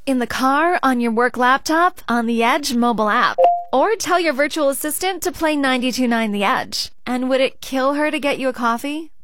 In the car, on your work laptop, on the Edge mobile app. Or tell your virtual assistant to play 92.9 The Edge. And would it kill her to get you a coffee?